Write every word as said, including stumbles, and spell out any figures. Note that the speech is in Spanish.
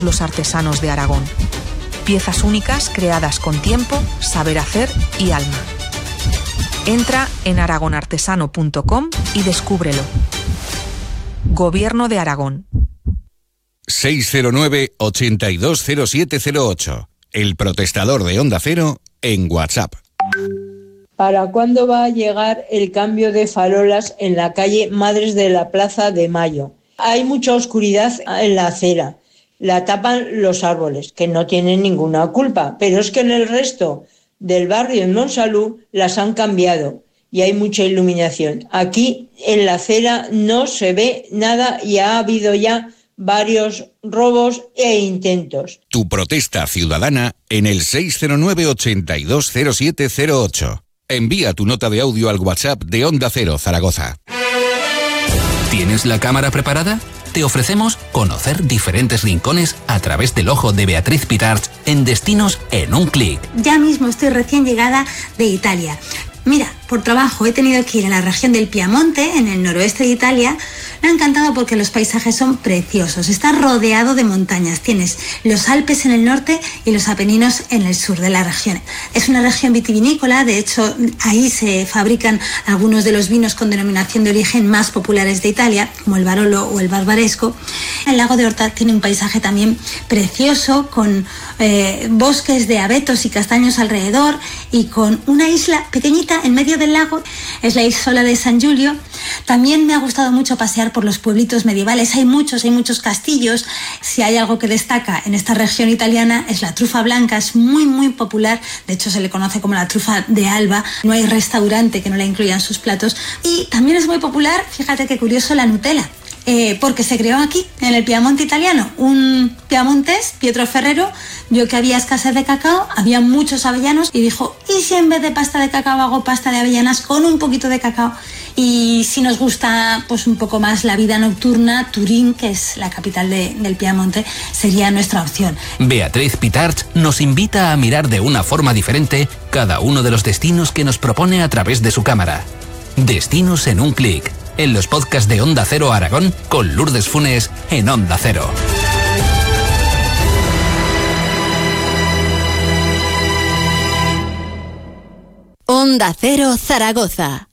Los artesanos de Aragón. Piezas únicas creadas con tiempo, saber hacer y alma. Entra en aragonartesano punto com y descúbrelo. Gobierno de Aragón. seis cero nueve, ochenta y dos cero siete cero ocho. El protestador de Onda Cero en WhatsApp. ¿Para cuándo va a llegar el cambio de farolas en la calle Madres de la Plaza de Mayo? Hay mucha oscuridad en la acera. La tapan los árboles, que no tienen ninguna culpa, pero es que en el resto del barrio en Monsalud las han cambiado y hay mucha iluminación. Aquí en la acera no se ve nada y ha habido ya varios robos e intentos. Tu protesta ciudadana en el seis cero nueve, ochenta y dos cero siete cero ocho. Envía tu nota de audio al WhatsApp de Onda Cero Zaragoza. ¿Tienes la cámara preparada? Te ofrecemos conocer diferentes rincones a través del ojo de Beatriz Pitarch en Destinos en un clic. Ya mismo estoy recién llegada de Italia. Mira, por trabajo he tenido que ir a la región del Piamonte, en el noroeste de Italia. Me ha encantado porque los paisajes son preciosos. Está rodeado de montañas. Tienes los Alpes en el norte y los Apeninos en el sur de la región. Es una región vitivinícola, de hecho ahí se fabrican algunos de los vinos con denominación de origen más populares de Italia, como el Barolo o el Barbaresco. El lago de Orta tiene un paisaje también precioso, con eh, bosques de abetos y castaños alrededor y con una isla pequeñita en medio del lago. Es la isola de San Giulio. También me ha gustado mucho pasear por los pueblitos medievales. Hay muchos, hay muchos castillos. Si hay algo que destaca en esta región italiana es la trufa blanca. Es muy, muy popular. De hecho, se le conoce como la trufa de Alba. No hay restaurante que no la incluya en sus platos. Y también es muy popular, fíjate qué curioso, la Nutella. Eh, porque se creó aquí, en el Piamonte italiano. Un piamontés, Pietro Ferrero, vio que había escasez de cacao, había muchos avellanos y dijo, ¿y si en vez de pasta de cacao hago pasta de avellanas con un poquito de cacao? Y si nos gusta pues un poco más la vida nocturna, Turín, que es la capital de, del Piamonte, sería nuestra opción. Beatriz Pitarch nos invita a mirar de una forma diferente cada uno de los destinos que nos propone a través de su cámara. Destinos en un clic. En los podcasts de Onda Cero Aragón con Lourdes Funes en Onda Cero. Onda Cero Zaragoza.